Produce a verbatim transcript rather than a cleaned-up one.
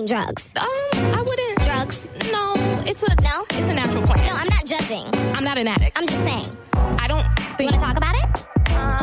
mean drugs? Um, I wouldn't. Drugs? No, it's a No? It's a natural plant. No, I'm not judging. I'm not an addict. I'm just saying. I don't You think. want to talk about it?